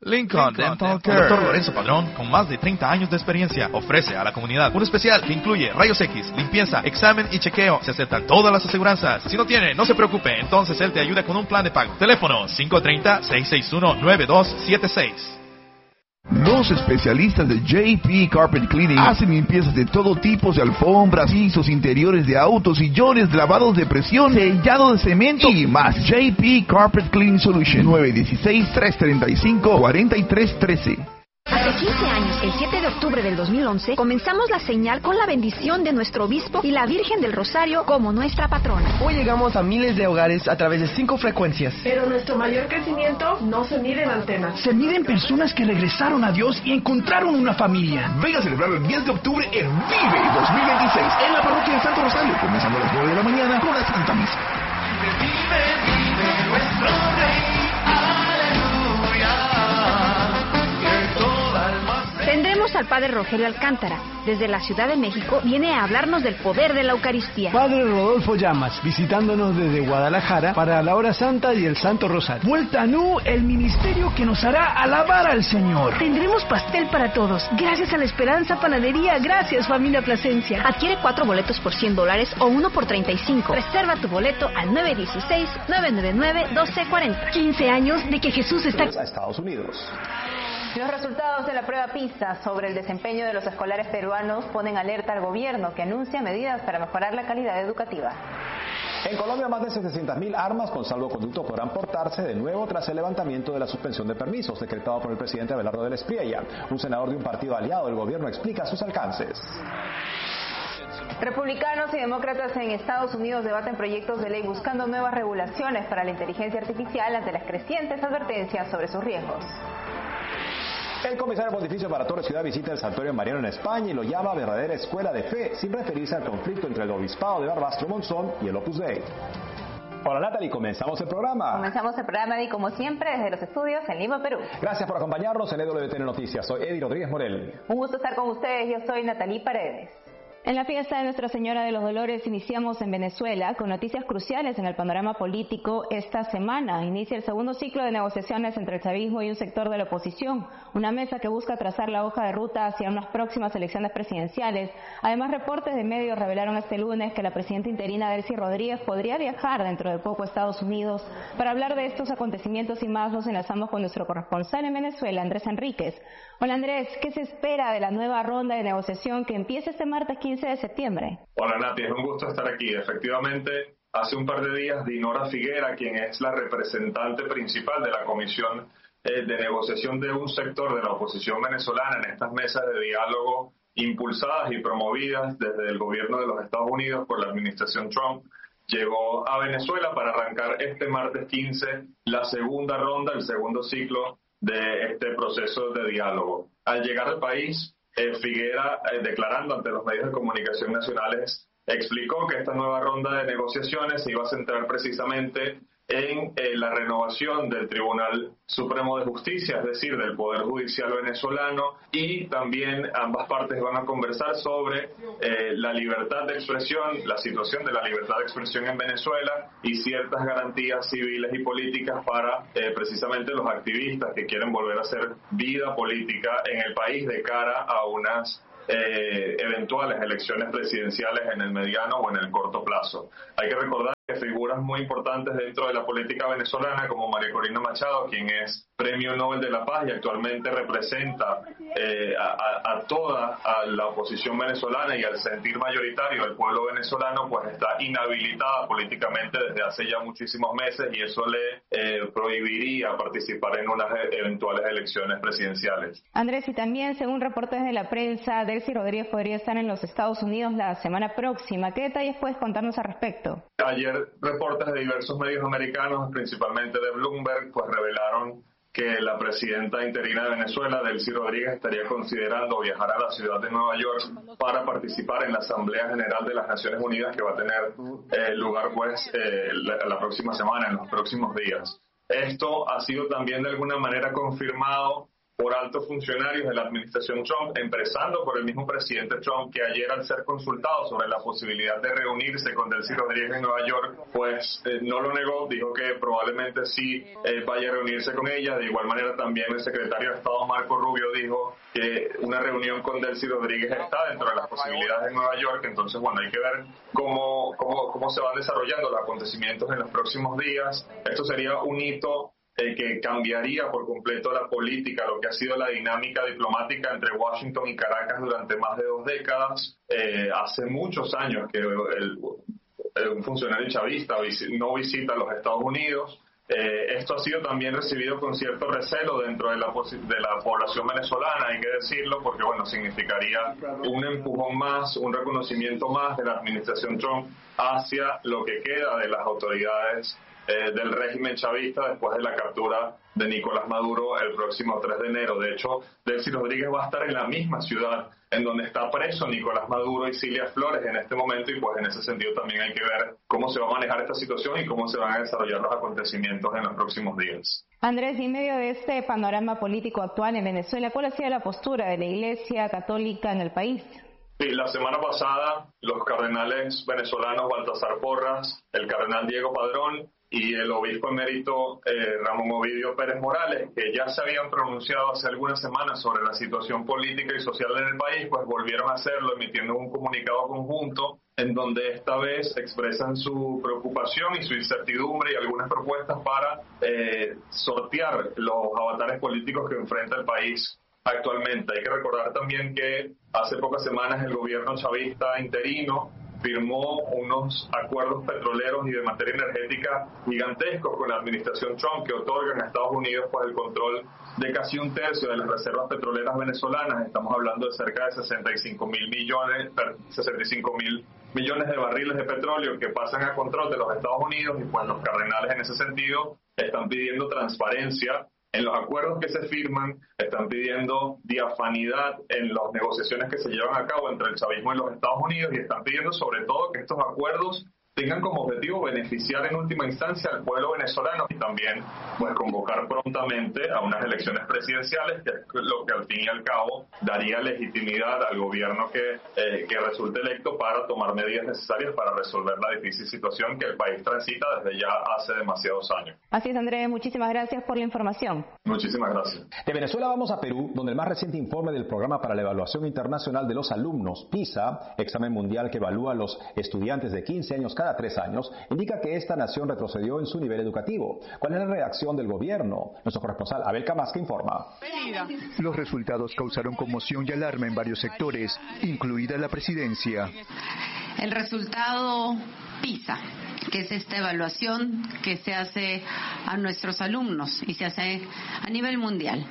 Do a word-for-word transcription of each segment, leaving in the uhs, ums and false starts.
Lincoln Dental Care. El doctor Lorenzo Padrón, con más de treinta años de experiencia, ofrece a la comunidad un especial que incluye rayos X, limpieza, examen y chequeo. Se aceptan todas las aseguranzas. Si no tiene, no se preocupe, entonces él te ayuda con un plan de pago. Teléfono cinco tres cero, seis seis uno, nueve dos siete seis. Los especialistas de J P Carpet Cleaning hacen limpiezas de todo tipo de alfombras, pisos, interiores de autos, sillones, lavados de presión, sellado de cemento y más. J P Carpet Cleaning Solution, nueve uno seis, tres tres cinco, cuatro tres uno tres. Hace quince años, el siete de octubre del dos mil once, comenzamos la señal con la bendición de nuestro obispo y la Virgen del Rosario como nuestra patrona. Hoy llegamos a miles de hogares a través de cinco frecuencias. Pero nuestro mayor crecimiento no se mide en antenas. Se mide en personas que regresaron a Dios y encontraron una familia. Venga a celebrar el diez de octubre en Vive dos mil veintiséis en la parroquia de Santo Rosario, comenzando a las nueve de la mañana con la Santa Misa. Vive, vive nuestro Rey. Tendremos al Padre Rogelio Alcántara. Desde la Ciudad de México viene a hablarnos del poder de la Eucaristía. Padre Rodolfo Llamas, visitándonos desde Guadalajara para la Hora Santa y el Santo Rosario. Vuelta a Nu, el ministerio que nos hará alabar al Señor. Tendremos pastel para todos. Gracias a la Esperanza Panadería. Gracias, familia Plasencia. Adquiere cuatro boletos por cien dólares o uno por treinta y cinco. Reserva tu boleto al nueve uno seis, nueve nueve nueve, uno dos cuatro cero. quince años de que Jesús está... A Estados Unidos. Los resultados de la prueba PISA sobre el desempeño de los escolares peruanos ponen alerta al gobierno, que anuncia medidas para mejorar la calidad educativa. En Colombia, más de setecientas mil armas con salvoconducto podrán portarse de nuevo tras el levantamiento de la suspensión de permisos decretado por el presidente Abelardo del Espriella. Un senador de un partido aliado del gobierno explica sus alcances. Republicanos y demócratas en Estados Unidos debaten proyectos de ley buscando nuevas regulaciones para la inteligencia artificial ante las crecientes advertencias sobre sus riesgos. El comisario pontificio para Torre Ciudad visita el Santuario Mariano en España y lo llama verdadera escuela de fe, sin referirse al conflicto entre el obispado de Barbastro Monzón y el Opus Dei. Hola Natalie, comenzamos el programa. Comenzamos el programa y como siempre desde los estudios en Lima, Perú. Gracias por acompañarnos en E W T N Noticias. Soy Eddie Rodríguez Morel. Un gusto estar con ustedes, yo soy Natalie Paredes. En la fiesta de Nuestra Señora de los Dolores iniciamos en Venezuela con noticias cruciales en el panorama político. Esta semana inicia el segundo ciclo de negociaciones entre el chavismo y un sector de la oposición, una mesa que busca trazar la hoja de ruta hacia unas próximas elecciones presidenciales. Además, reportes de medios revelaron este lunes que la presidenta interina Delcy Rodríguez podría viajar dentro de poco a Estados Unidos. Para hablar de estos acontecimientos y más nos enlazamos con nuestro corresponsal en Venezuela, Andrés Enríquez. Hola Andrés, ¿qué se espera de la nueva ronda de negociación que empieza este martes quince de septiembre? Hola Nati, es un gusto estar aquí. Efectivamente, hace un par de días Dinora Figuera, quien es la representante principal de la Comisión eh, de Negociación de un sector de la oposición venezolana en estas mesas de diálogo impulsadas y promovidas desde el gobierno de los Estados Unidos por la administración Trump, llegó a Venezuela para arrancar este martes quince la segunda ronda, el segundo ciclo de este proceso de diálogo. Al llegar al país, eh, Figuera, eh, declarando ante los medios de comunicación nacionales, explicó que esta nueva ronda de negociaciones se iba a centrar precisamente en eh, la renovación del Tribunal Supremo de Justicia, es decir, del Poder Judicial venezolano, y también ambas partes van a conversar sobre eh, la libertad de expresión, la situación de la libertad de expresión en Venezuela y ciertas garantías civiles y políticas para eh, precisamente los activistas que quieren volver a hacer vida política en el país de cara a unas eh, eventuales elecciones presidenciales en el mediano o en el corto plazo. Hay que recordar que figuras muy importantes dentro de la política venezolana, como María Corina Machado, quien es Premio Nobel de la Paz y actualmente representa eh, a, a, a toda a la oposición venezolana y al sentir mayoritario del pueblo venezolano, pues está inhabilitada políticamente desde hace ya muchísimos meses y eso le eh, prohibiría participar en unas eventuales elecciones presidenciales. Andrés, y también según reportes de la prensa, Delcy Rodríguez podría estar en los Estados Unidos la semana próxima. ¿Qué detalles puedes contarnos al respecto? Ayer reportes de diversos medios americanos, principalmente de Bloomberg, pues revelaron que la presidenta interina de Venezuela, Delcy Rodríguez, estaría considerando viajar a la ciudad de Nueva York para participar en la Asamblea General de las Naciones Unidas que va a tener eh, lugar pues eh, la, la próxima semana, en los próximos días. Esto ha sido también de alguna manera confirmado por altos funcionarios de la administración Trump, empezando por el mismo presidente Trump, que ayer al ser consultado sobre la posibilidad de reunirse con Delcy Rodríguez en Nueva York, pues eh, no lo negó, dijo que probablemente sí eh, vaya a reunirse con ella. De igual manera también el secretario de Estado Marco Rubio dijo que una reunión con Delcy Rodríguez está dentro de las posibilidades en Nueva York. Entonces, bueno, hay que ver cómo, cómo, cómo se van desarrollando los acontecimientos en los próximos días. Esto sería un hito Eh, que cambiaría por completo la política, lo que ha sido la dinámica diplomática entre Washington y Caracas durante más de dos décadas. Eh, hace muchos años que el, el, un funcionario chavista no visita los Estados Unidos. Eh, esto ha sido también recibido con cierto recelo dentro de la, de la población venezolana, hay que decirlo, porque bueno, significaría un empujón más, un reconocimiento más de la administración Trump hacia lo que queda de las autoridades Eh, del régimen chavista después de la captura de Nicolás Maduro el próximo tres de enero. De hecho, Delcy Rodríguez va a estar en la misma ciudad en donde está preso Nicolás Maduro y Cilia Flores en este momento, y pues en ese sentido también hay que ver cómo se va a manejar esta situación y cómo se van a desarrollar los acontecimientos en los próximos días. Andrés, en medio de este panorama político actual en Venezuela, ¿cuál ha sido la postura de la Iglesia Católica en el país? Sí, la semana pasada los cardenales venezolanos Baltasar Porras, el cardenal Diego Padrón y el obispo emérito eh, Ramón Ovidio Pérez Morales, que ya se habían pronunciado hace algunas semanas sobre la situación política y social en el país, pues volvieron a hacerlo emitiendo un comunicado conjunto en donde esta vez expresan su preocupación y su incertidumbre y algunas propuestas para eh, sortear los avatares políticos que enfrenta el país actualmente. Hay que recordar también que hace pocas semanas el gobierno chavista interino firmó unos acuerdos petroleros y de materia energética gigantescos con la administración Trump, que otorgan a Estados Unidos pues el control de casi un tercio de las reservas petroleras venezolanas. Estamos hablando de cerca de sesenta y cinco mil millones, sesenta y cinco mil millones de barriles de petróleo que pasan a control de los Estados Unidos, y pues los cardenales en ese sentido están pidiendo transparencia en los acuerdos que se firman, están pidiendo diafanidad en las negociaciones que se llevan a cabo entre el chavismo y los Estados Unidos, y están pidiendo sobre todo que estos acuerdos tengan como objetivo beneficiar en última instancia al pueblo venezolano y también pues convocar prontamente a unas elecciones presidenciales, que es lo que al fin y al cabo daría legitimidad al gobierno que, eh, que resulte electo para tomar medidas necesarias para resolver la difícil situación que el país transita desde ya hace demasiados años. Así es, Andrés, muchísimas gracias por la información. Muchísimas gracias. De Venezuela vamos a Perú, donde el más reciente informe del Programa para la Evaluación Internacional de los Alumnos, PISA, examen mundial que evalúa a los estudiantes de quince años cada tres años, indica que esta nación retrocedió en su nivel educativo. ¿Cuál es la reacción del gobierno? Nuestro corresponsal Abel Camasca informa. Los resultados causaron conmoción y alarma en varios sectores, incluida la presidencia. El resultado PISA, que es esta evaluación que se hace a nuestros alumnos y se hace a nivel mundial.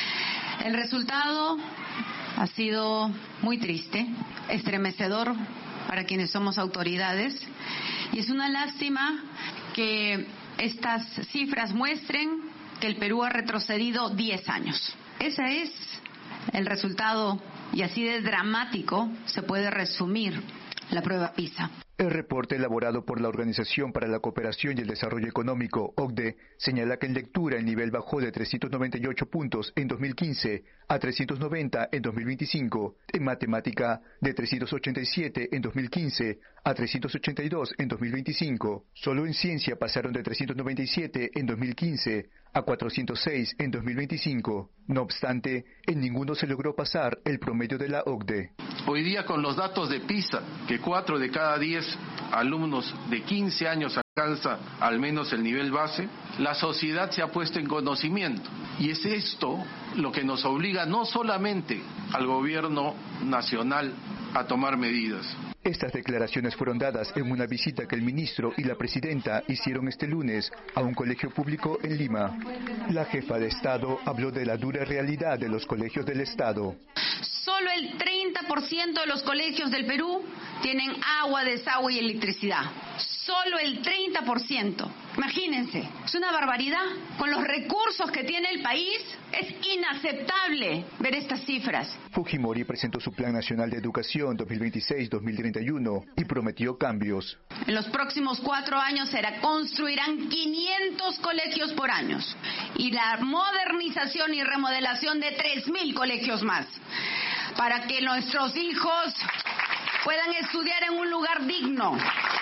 El resultado ha sido muy triste, estremecedor para quienes somos autoridades, y es una lástima que estas cifras muestren que el Perú ha retrocedido diez años. Ese es el resultado, y así de dramático se puede resumir la prueba PISA. El reporte elaborado por la Organización para la Cooperación y el Desarrollo Económico, O C D E, señala que en lectura el nivel bajó de trescientos noventa y ocho puntos en dos mil quince a trescientos noventa en dos mil veinticinco, en matemática de trescientos ochenta y siete en dos mil quince a trescientos ochenta y dos en dos mil veinticinco. Solo en ciencia pasaron de trescientos noventa y siete en dos mil quince a cuatrocientos seis en dos mil veinticinco. No obstante, en ninguno se logró pasar el promedio de la O C D E. Hoy día, con los datos de PISA, que cuatro de cada diez alumnos de quince años alcanza al menos el nivel base, la sociedad se ha puesto en conocimiento. Y es esto lo que nos obliga no solamente al gobierno nacional a tomar medidas. Estas declaraciones fueron dadas en una visita que el ministro y la presidenta hicieron este lunes a un colegio público en Lima. La jefa de Estado habló de la dura realidad de los colegios del Estado. Solo el treinta por ciento de los colegios del Perú tienen agua, desagüe y electricidad. Solo el treinta por ciento. Imagínense, es una barbaridad. Con los recursos que tiene el país, es inaceptable ver estas cifras. Fujimori presentó su Plan Nacional de Educación dos mil veintiséis a dos mil treinta y uno y prometió cambios. En los próximos cuatro años se construirán quinientos colegios por año y la modernización y remodelación de tres mil colegios más, para que nuestros hijos puedan estudiar en un lugar digno.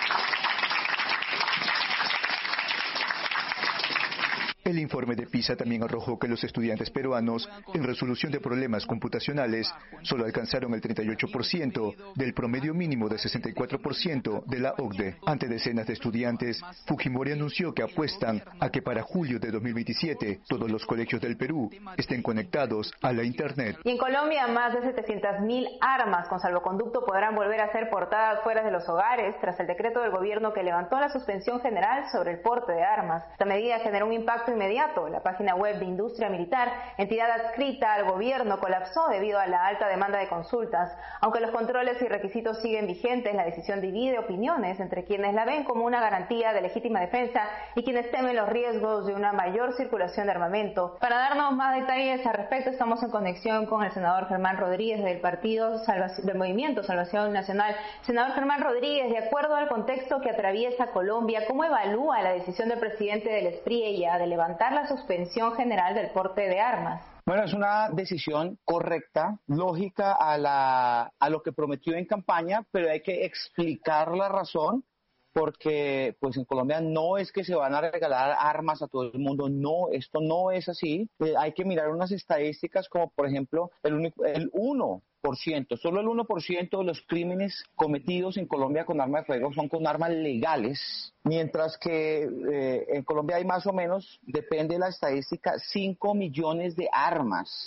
El informe de PISA también arrojó que los estudiantes peruanos, en resolución de problemas computacionales, solo alcanzaron el treinta y ocho por ciento del promedio mínimo de sesenta y cuatro por ciento de la O C D E. Ante decenas de estudiantes, Fujimori anunció que apuestan a que para julio de dos mil veintisiete todos los colegios del Perú estén conectados a la Internet. Y en Colombia, más de setecientas mil armas con salvoconducto podrán volver a ser portadas fuera de los hogares tras el decreto del gobierno que levantó la suspensión general sobre el porte de armas. Esta medida generó un impacto inmediato. La página web de Industria Militar, entidad adscrita al gobierno, colapsó debido a la alta demanda de consultas. Aunque los controles y requisitos siguen vigentes, la decisión divide opiniones entre quienes la ven como una garantía de legítima defensa y quienes temen los riesgos de una mayor circulación de armamento. Para darnos más detalles al respecto, estamos en conexión con el senador Germán Rodríguez del Partido Salvación, del Movimiento Salvación Nacional. Senador Germán Rodríguez, de acuerdo al contexto que atraviesa Colombia, ¿cómo evalúa la decisión del presidente del Espriella de levantar la suspensión general del porte de armas? Bueno, es una decisión correcta, lógica a, la, a lo que prometió en campaña, pero hay que explicar la razón, porque pues en Colombia no es que se van a regalar armas a todo el mundo, no, esto no es así. Eh, hay que mirar unas estadísticas como, por ejemplo, el, único, el uno por ciento, solo el uno por ciento de los crímenes cometidos en Colombia con armas de fuego son con armas legales, mientras que eh, en Colombia hay más o menos, depende de la estadística, cinco millones de armas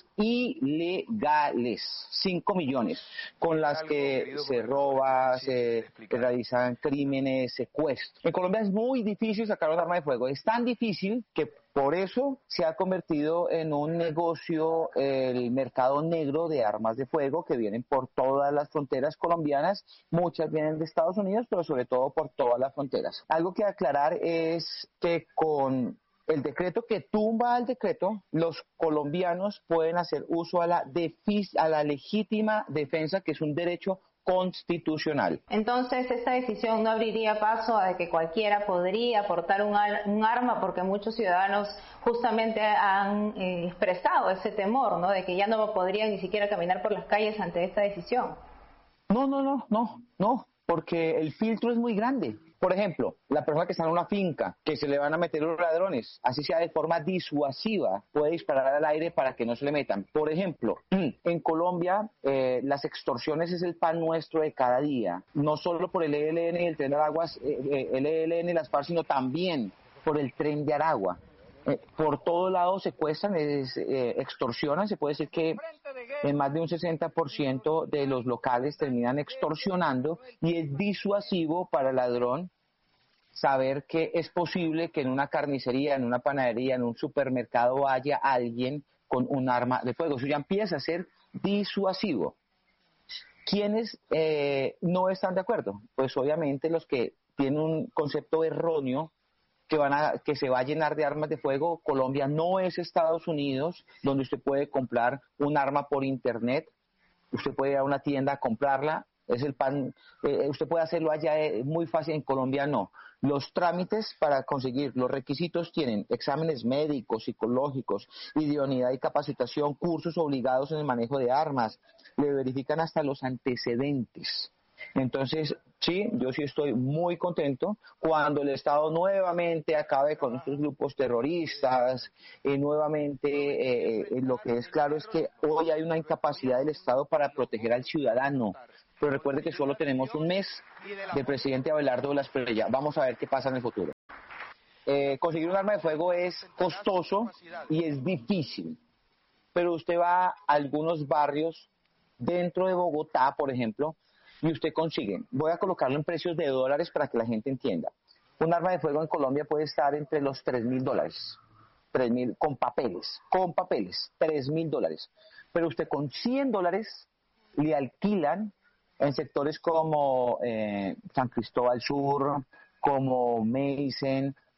ilegales, cinco millones, con las que se roba, se realizan crímenes, secuestros. En Colombia es muy difícil sacar un arma de fuego, es tan difícil que por eso se ha convertido en un negocio el mercado negro de armas de fuego que vienen por todas las fronteras colombianas, muchas vienen de Estados Unidos, pero sobre todo por todas las fronteras. Algo que aclarar es que con el decreto que tumba al decreto, los colombianos pueden hacer uso a la, defi- a la legítima defensa, que es un derecho constitucional. Entonces, esta decisión no abriría paso a que cualquiera podría portar un, al, un arma, porque muchos ciudadanos justamente han eh, expresado ese temor, ¿no?, de que ya no podrían ni siquiera caminar por las calles ante esta decisión. No, no, no, no, no, porque el filtro es muy grande. Por ejemplo, la persona que está en una finca, que se le van a meter los ladrones, así sea de forma disuasiva, puede disparar al aire para que no se le metan. Por ejemplo, en Colombia, eh, las extorsiones es el pan nuestro de cada día, no solo por el E L N y el Tren de Aragua, eh, el E L N y las FARC, sino también por el Tren de Aragua. Eh, por todo lado secuestran, es, eh, extorsionan, se puede decir que en más de un sesenta por ciento de los locales terminan extorsionando, y es disuasivo para el ladrón saber que es posible que en una carnicería, en una panadería, en un supermercado haya alguien con un arma de fuego. Eso ya empieza a ser disuasivo. ¿Quiénes eh, no están de acuerdo? Pues obviamente los que tienen un concepto erróneo que van a que se va a llenar de armas de fuego. Colombia no es Estados Unidos, donde usted puede comprar un arma por internet, usted puede ir a una tienda a comprarla, es el pan, eh, usted puede hacerlo allá eh, muy fácil. En Colombia no. Los trámites para conseguir los requisitos tienen exámenes médicos, psicológicos, idoneidad y capacitación, cursos obligados en el manejo de armas, le verifican hasta los antecedentes. Entonces, sí, yo sí estoy muy contento cuando el Estado nuevamente acabe con estos grupos terroristas, eh, nuevamente eh, eh, lo que es claro es que hoy hay una incapacidad del Estado para proteger al ciudadano. Pero recuerde que solo tenemos un mes del presidente Abelardo de la Espriella. Vamos a ver qué pasa en el futuro. Eh, conseguir un arma de fuego es costoso y es difícil, pero usted va a algunos barrios dentro de Bogotá, por ejemplo, y usted consigue, voy a colocarlo en precios de dólares para que la gente entienda. Un arma de fuego en Colombia puede estar entre los tres mil dólares, tres mil con papeles, con papeles, tres mil dólares. Pero usted con cien dólares le alquilan en sectores como eh, San Cristóbal Sur, como Meissen,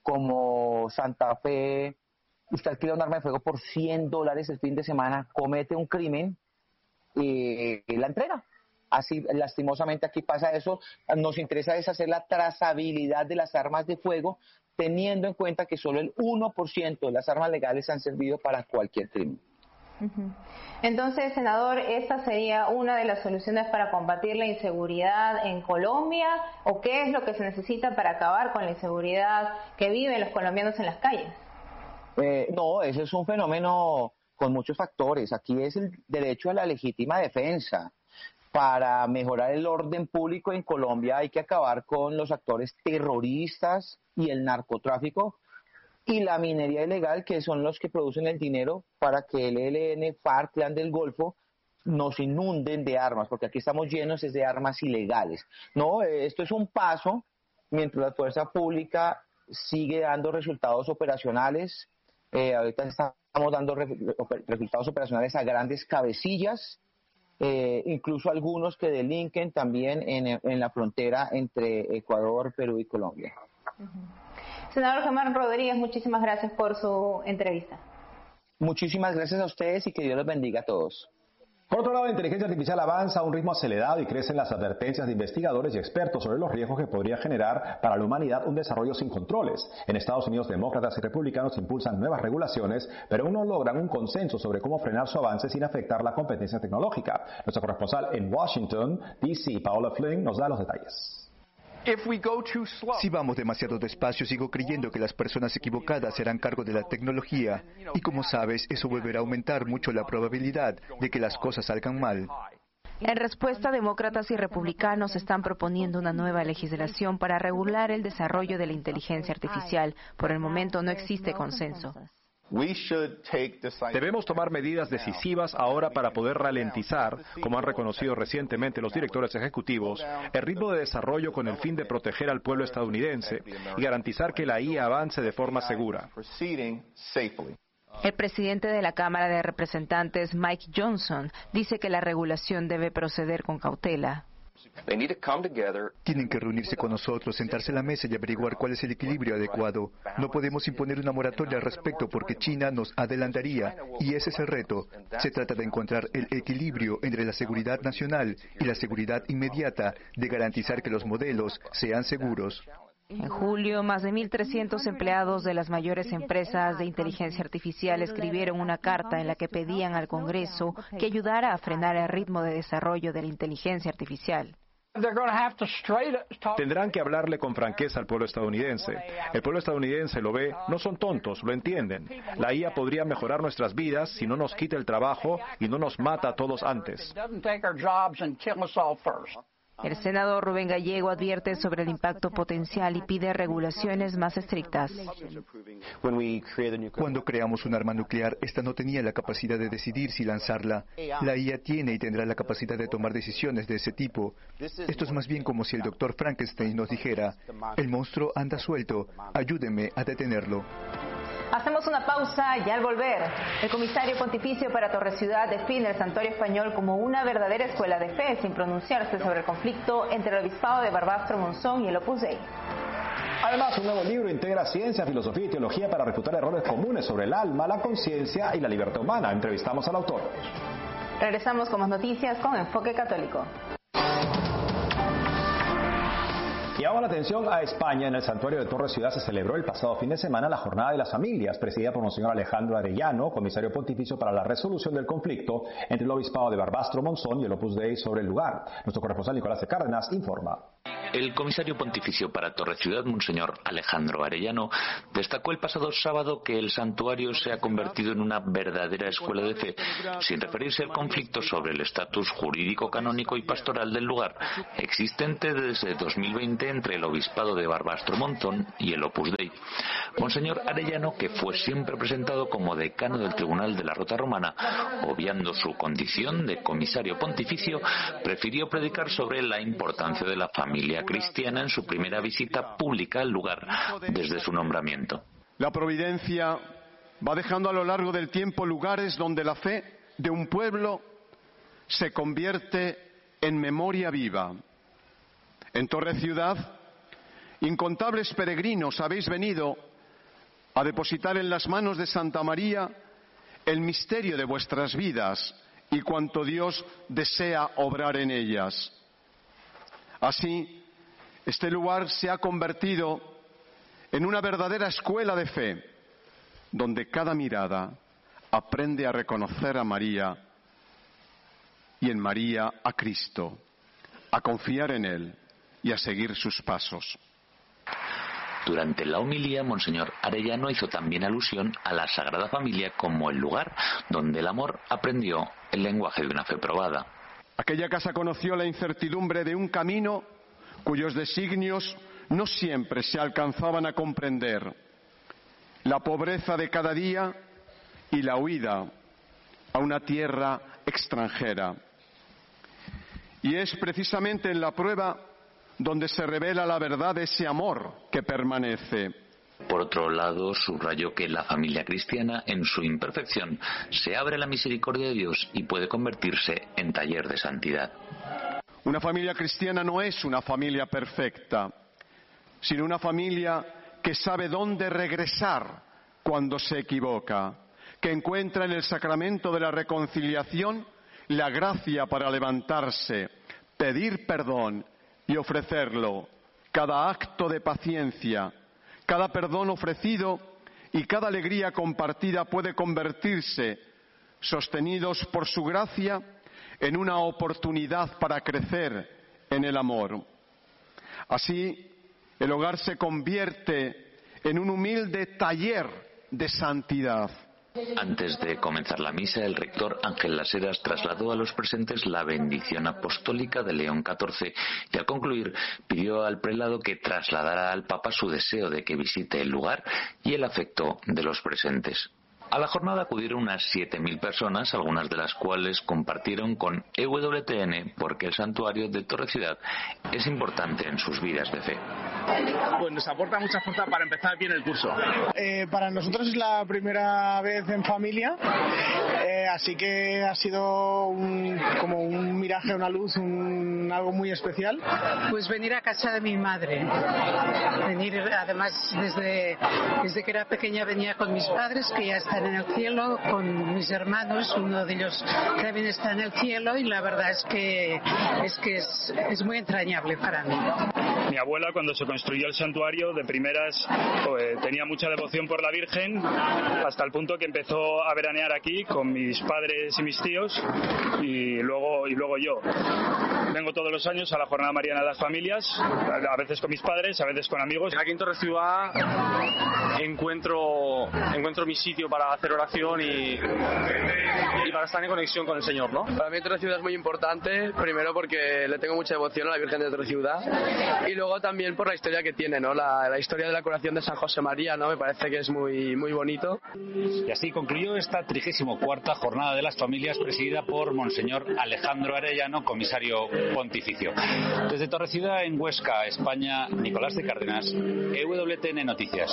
como Santa Fe, usted alquila un arma de fuego por cien dólares el fin de semana, comete un crimen y, y la entrega. Así, lastimosamente, aquí pasa eso. Nos interesa es hacer la trazabilidad de las armas de fuego, teniendo en cuenta que solo el uno por ciento de las armas legales han servido para cualquier crimen. Uh-huh. Entonces, senador, ¿esta sería una de las soluciones para combatir la inseguridad en Colombia? ¿O qué es lo que se necesita para acabar con la inseguridad que viven los colombianos en las calles? Eh, no, ese es un fenómeno con muchos factores. Aquí es el derecho a la legítima defensa. Para mejorar el orden público en Colombia hay que acabar con los actores terroristas y el narcotráfico y la minería ilegal, que son los que producen el dinero para que el E L N, FARC, Clan del Golfo nos inunden de armas, porque aquí estamos llenos de armas ilegales. No, esto es un paso mientras la fuerza pública sigue dando resultados operacionales. Eh, ahorita estamos dando re resultados operacionales a grandes cabecillas. Eh, incluso algunos que delinquen también en, en la frontera entre Ecuador, Perú y Colombia. Uh-huh. Senador Germán Rodríguez, muchísimas gracias por su entrevista. Muchísimas gracias a ustedes y que Dios los bendiga a todos. Por otro lado, la inteligencia artificial avanza a un ritmo acelerado y crecen las advertencias de investigadores y expertos sobre los riesgos que podría generar para la humanidad un desarrollo sin controles. En Estados Unidos, demócratas y republicanos impulsan nuevas regulaciones, pero aún no logran un consenso sobre cómo frenar su avance sin afectar la competencia tecnológica. Nuestra corresponsal en Washington, D C, Paola Flynn, nos da los detalles. Si vamos demasiado despacio, sigo creyendo que las personas equivocadas se harán cargo de la tecnología. Y como sabes, eso volverá a aumentar mucho la probabilidad de que las cosas salgan mal. En respuesta, demócratas y republicanos están proponiendo una nueva legislación para regular el desarrollo de la inteligencia artificial. Por el momento no existe consenso. Debemos tomar medidas decisivas ahora para poder ralentizar, como han reconocido recientemente los directores ejecutivos, el ritmo de desarrollo con el fin de proteger al pueblo estadounidense y garantizar que la I A avance de forma segura. El presidente de la Cámara de Representantes, Mike Johnson, dice que la regulación debe proceder con cautela. Tienen que reunirse con nosotros, sentarse a la mesa y averiguar cuál es el equilibrio adecuado. No podemos imponer una moratoria al respecto porque China nos adelantaría y ese es el reto. Se trata de encontrar el equilibrio entre la seguridad nacional y la seguridad inmediata de garantizar que los modelos sean seguros. En julio, más de mil trescientos empleados de las mayores empresas de inteligencia artificial escribieron una carta en la que pedían al Congreso que ayudara a frenar el ritmo de desarrollo de la inteligencia artificial. Tendrán que hablarle con franqueza al pueblo estadounidense. El pueblo estadounidense lo ve, no son tontos, lo entienden. La I A podría mejorar nuestras vidas si no nos quita el trabajo y no nos mata a todos antes. El senador Rubén Gallego advierte sobre el impacto potencial y pide regulaciones más estrictas. Cuando creamos un arma nuclear, esta no tenía la capacidad de decidir si lanzarla. La I A tiene y tendrá la capacidad de tomar decisiones de ese tipo. Esto es más bien como si el doctor Frankenstein nos dijera, el monstruo anda suelto, ayúdeme a detenerlo. Hacemos una pausa y al volver, el comisario pontificio para Torre-Ciudad define el santuario español como una verdadera escuela de fe, sin pronunciarse sobre el conflicto entre el obispado de Barbastro Monzón y el Opus Dei. Además, un nuevo libro integra ciencia, filosofía y teología para refutar errores comunes sobre el alma, la conciencia y la libertad humana. Entrevistamos al autor. Regresamos con más noticias con Enfoque Católico. Y ahora la atención a España. En el santuario de Torre-Ciudad se celebró el pasado fin de semana la Jornada de las Familias, presidida por Monseñor Alejandro Arellano, comisario pontificio para la resolución del conflicto entre el obispado de Barbastro Monzón y el Opus Dei sobre el lugar. Nuestro corresponsal Nicolás de Cárdenas informa. El comisario pontificio para Torre-Ciudad, Monseñor Alejandro Arellano, destacó el pasado sábado que el santuario se ha convertido en una verdadera escuela de fe, sin referirse al conflicto sobre el estatus jurídico, canónico y pastoral del lugar, existente desde dos mil veinte entre el obispado de Barbastro Monzón y el Opus Dei. Monseñor Arellano, que fue siempre presentado como decano del Tribunal de la Rota Romana, obviando su condición de comisario pontificio, prefirió predicar sobre la importancia de la familia cristiana en su primera visita pública al lugar desde su nombramiento. La providencia va dejando a lo largo del tiempo lugares donde la fe de un pueblo se convierte en memoria viva. En Torre-Ciudad, incontables peregrinos habéis venido a depositar en las manos de Santa María el misterio de vuestras vidas y cuanto Dios desea obrar en ellas. Así, este lugar se ha convertido en una verdadera escuela de fe, donde cada mirada aprende a reconocer a María y en María a Cristo, a confiar en Él y a seguir sus pasos. Durante la homilía, Monseñor Arellano hizo también alusión a la Sagrada Familia como el lugar donde el amor aprendió el lenguaje de una fe probada. Aquella casa conoció la incertidumbre de un camino cuyos designios no siempre se alcanzaban a comprender, la pobreza de cada día y la huida a una tierra extranjera. Y es precisamente en la prueba donde se revela la verdad de ese amor que permanece. Por otro lado, subrayó que la familia cristiana, en su imperfección, se abre a la misericordia de Dios y puede convertirse en taller de santidad. Una familia cristiana no es una familia perfecta, sino una familia que sabe dónde regresar cuando se equivoca, que encuentra en el sacramento de la reconciliación la gracia para levantarse, pedir perdón y ofrecerlo. Cada acto de paciencia, cada perdón ofrecido y cada alegría compartida puede convertirse, sostenidos por su gracia, en una oportunidad para crecer en el amor. Así, el hogar se convierte en un humilde taller de santidad. Antes de comenzar la misa, el rector Ángel Las Heras trasladó a los presentes la bendición apostólica de León catorce y al concluir pidió al prelado que trasladara al Papa su deseo de que visite el lugar y el afecto de los presentes. A la jornada acudieron unas siete mil personas, algunas de las cuales compartieron con E W T N porque el santuario de Torre Ciudad es importante en sus vidas de fe. Pues nos aporta mucha fuerza para empezar bien el curso. Eh, para nosotros es la primera vez en familia, eh, así que ha sido un, como un miraje, una luz, un, algo muy especial. Pues venir a casa de mi madre, venir además desde, desde que era pequeña venía con mis padres que ya están en el cielo, con mis hermanos, uno de ellos también está en el cielo y la verdad es que es, que es, es muy entrañable para mí. Mi abuela, cuando se construyó el santuario, de primeras pues, tenía mucha devoción por la Virgen, hasta el punto que empezó a veranear aquí con mis padres y mis tíos, y luego, y luego yo. Vengo todos los años a la Jornada Mariana de las Familias, a veces con mis padres, a veces con amigos. Aquí en Torre Ciudad encuentro, encuentro mi sitio para hacer oración y, y para estar en conexión con el Señor, ¿no? Para mí Torre Ciudad es muy importante, primero porque le tengo mucha devoción a la Virgen de Torre Ciudad y luego también por la historia que tiene, ¿no? La, la historia de la curación de San José María, ¿no? Me parece que es muy, muy bonito. Y así concluyó esta trigésimo cuarta Jornada de las Familias presidida por Monseñor Alejandro Arellano, comisario pontificio. Desde Torre Ciudad, en Huesca, España, Nicolás de Cárdenas, E W T N Noticias.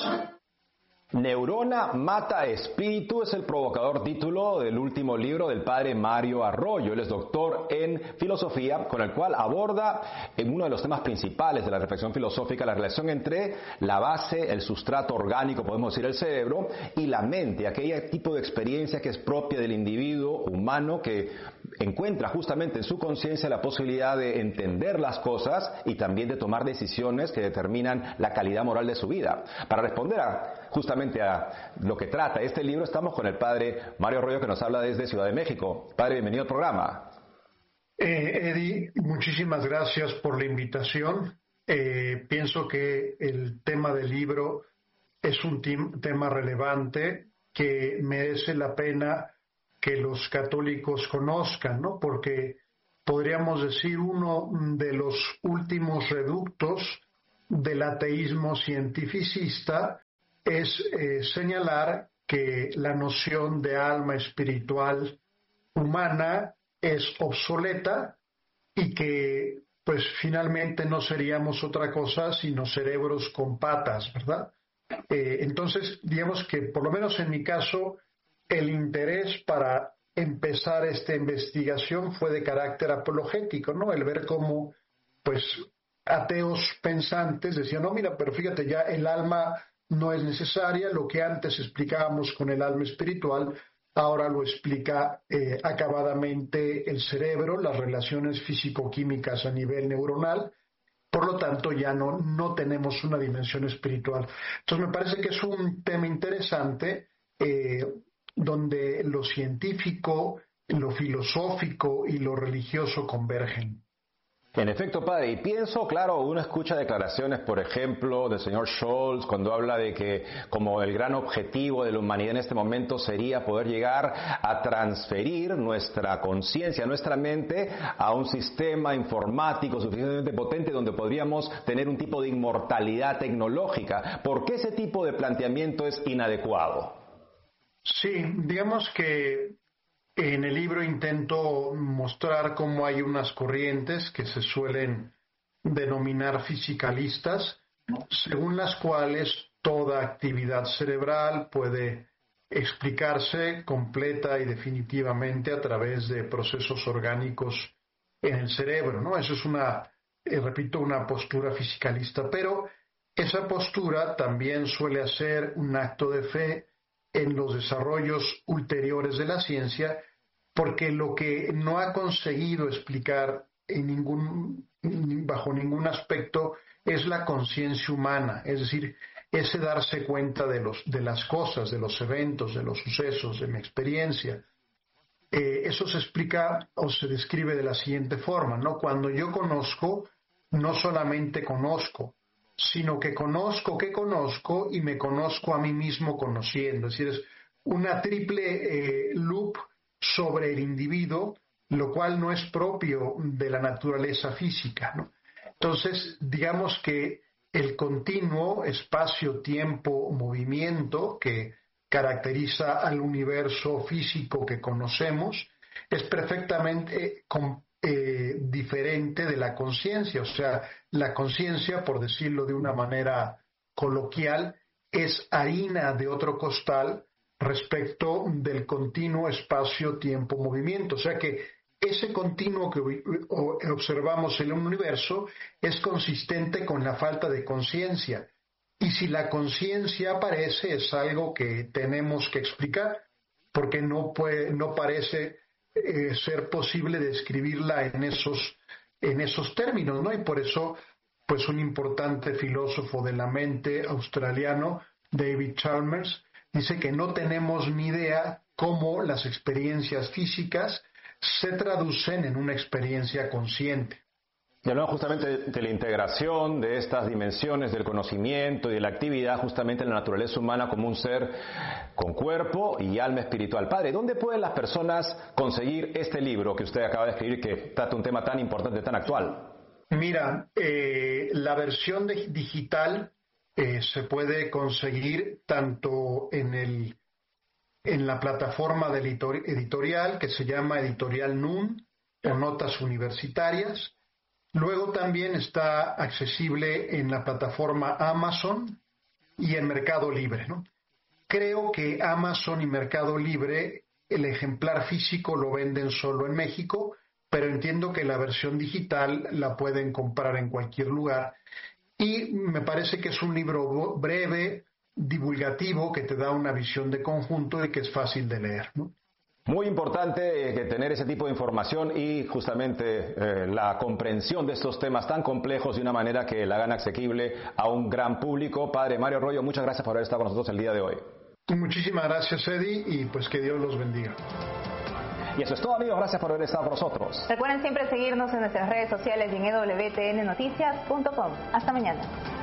Neurona mata espíritu es el provocador título del último libro del padre Mario Arroyo. Él es doctor en filosofía, con el cual aborda en uno de los temas principales de la reflexión filosófica la relación entre la base, el sustrato orgánico, podemos decir el cerebro, y la mente, aquel tipo de experiencia que es propia del individuo humano que encuentra justamente en su conciencia la posibilidad de entender las cosas y también de tomar decisiones que determinan la calidad moral de su vida. Para responder a justamente a lo que trata este libro, estamos con el padre Mario Arroyo, que nos habla desde Ciudad de México. Padre, bienvenido al programa. Eh, Eddie, muchísimas gracias por la invitación. Eh, pienso que el tema del libro es un tim- tema relevante que merece la pena que los católicos conozcan, ¿no? Porque podríamos decir uno de los últimos reductos del ateísmo cientificista es eh, señalar que la noción de alma espiritual humana es obsoleta y que pues finalmente no seríamos otra cosa sino cerebros con patas, ¿verdad? Eh, entonces, digamos que por lo menos en mi caso, el interés para empezar esta investigación fue de carácter apologético, ¿no? El ver cómo, pues, ateos pensantes decían, no, mira, pero fíjate, ya el alma no es necesaria. Lo que antes explicábamos con el alma espiritual, ahora lo explica eh, acabadamente el cerebro, las relaciones físico-químicas a nivel neuronal. Por lo tanto, ya no, no tenemos una dimensión espiritual. Entonces, me parece que es un tema interesante eh, donde lo científico, lo filosófico y lo religioso convergen. En efecto, padre, y pienso, claro, uno escucha declaraciones, por ejemplo, del señor Scholz, cuando habla de que como el gran objetivo de la humanidad en este momento sería poder llegar a transferir nuestra conciencia, nuestra mente, a un sistema informático suficientemente potente donde podríamos tener un tipo de inmortalidad tecnológica. ¿Por qué ese tipo de planteamiento es inadecuado? Sí, digamos que en el libro intento mostrar cómo hay unas corrientes que se suelen denominar fisicalistas, según las cuales toda actividad cerebral puede explicarse completa y definitivamente a través de procesos orgánicos en el cerebro, ¿no? Eso es una, eh, repito, una postura fisicalista, pero esa postura también suele hacer un acto de fe en los desarrollos ulteriores de la ciencia, porque lo que no ha conseguido explicar en ningún, bajo ningún aspecto es la conciencia humana, es decir, ese darse cuenta de, los, de las cosas, de los eventos, de los sucesos, de mi experiencia. Eh, eso se explica o se describe de la siguiente forma, ¿no? Cuando yo conozco, no solamente conozco, sino que conozco que conozco y me conozco a mí mismo conociendo. Es decir, es una triple eh, loop sobre el individuo, lo cual no es propio de la naturaleza física, ¿no? Entonces, digamos que el continuo espacio-tiempo-movimiento que caracteriza al universo físico que conocemos es perfectamente com- Eh, diferente de la conciencia. O sea, la conciencia, por decirlo de una manera coloquial, es harina de otro costal respecto del continuo espacio-tiempo-movimiento. O sea que ese continuo que observamos en el universo es consistente con la falta de conciencia. Y si la conciencia aparece, es algo que tenemos que explicar, porque no puede, no parece Eh, ser posible describirla en esos, en esos términos, ¿no? Y por eso, pues un importante filósofo de la mente australiano, David Chalmers, dice que no tenemos ni idea cómo las experiencias físicas se traducen en una experiencia consciente. Y hablamos justamente de la integración de estas dimensiones del conocimiento y de la actividad justamente en la naturaleza humana como un ser con cuerpo y alma espiritual. Padre, ¿dónde pueden las personas conseguir este libro que usted acaba de escribir que trata un tema tan importante, tan actual? Mira, eh, la versión de, digital eh, se puede conseguir tanto en, el, en la plataforma del editor, editorial que se llama Editorial N U M, en Notas Universitarias. Luego también está accesible en la plataforma Amazon y en Mercado Libre, ¿no? Creo que Amazon y Mercado Libre, el ejemplar físico lo venden solo en México, pero entiendo que la versión digital la pueden comprar en cualquier lugar. Y me parece que es un libro breve, divulgativo, que te da una visión de conjunto y que es fácil de leer, ¿no? Muy importante eh, tener ese tipo de información y justamente eh, la comprensión de estos temas tan complejos de una manera que la hagan asequible a un gran público. Padre Mario Arroyo, muchas gracias por haber estado con nosotros el día de hoy. Muchísimas gracias, Eddie, y pues que Dios los bendiga. Y eso es todo, amigos. Gracias por haber estado con nosotros. Recuerden siempre seguirnos en nuestras redes sociales y en e w t n noticias punto com. Hasta mañana.